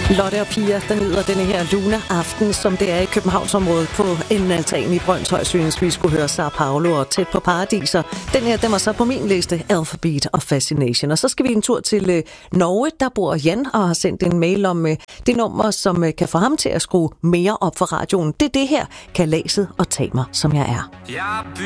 Lotte og Pia, der nyder denne her Luna-aften, som det er i Københavnsområdet på en altan i Brønshøj, synes vi skulle høre Sao Paulo og Tæt på Paradiser. Den her, den var så på min liste, Alphabet og Fascination. Og så skal vi en tur til Norge, der bor Jan og har sendt en mail om det nummer, som kan få ham til at skrue mere op for radioen. Det er det her, Kalaset og Tag mig, som jeg er. Jeg